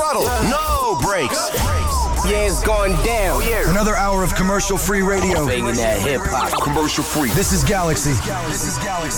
throttle. No brakes. Yeah, it's going down. Another hour of commercial-free radio. Banging that hip-hop. Commercial free. This is Galaxy.